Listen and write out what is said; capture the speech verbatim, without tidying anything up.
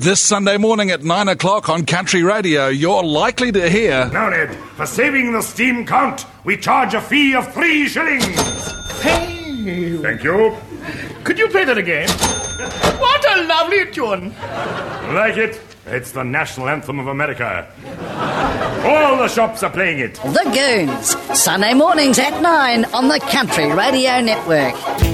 This Sunday morning at nine o'clock on Country Radio, you're likely to hear... Now, Ned, for saving the steam count, we charge a fee of three shillings. Hey! Thank you. Could you play that again? What a lovely tune. Like it? It's the national anthem of America. All the shops are playing it. The Goons, Sunday mornings at nine on the Country Radio Network.